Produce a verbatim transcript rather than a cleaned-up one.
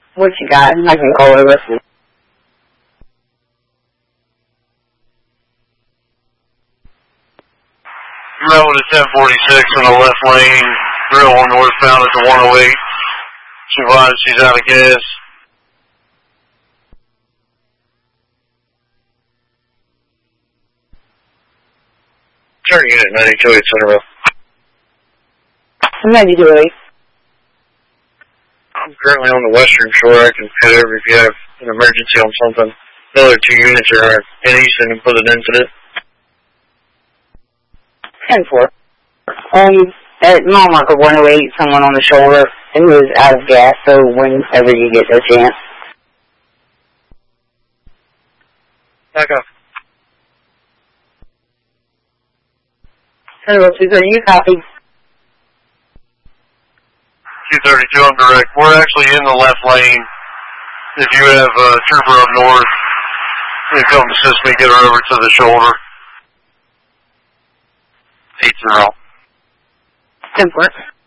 What you got? I can call over. Road to ten forty-six in the left lane, real one northbound at the one oh eight. She advised she's out of gas. Turn unit ninety-two eight Centerville. ninety-two eight. I'm currently on the western shore. I can head over if you have an emergency on something. The other two units are in Easton and put an incident. ten four. Um, at mile marker one oh eight, someone on the shoulder, and he was out of gas, so whenever you get a chance. Back up. Hello, two thirty, you copy? two thirty-two, I'm direct. We're actually in the left lane. If you have a trooper up north, you come assist me, get her over to the shoulder. eight zero. ten four.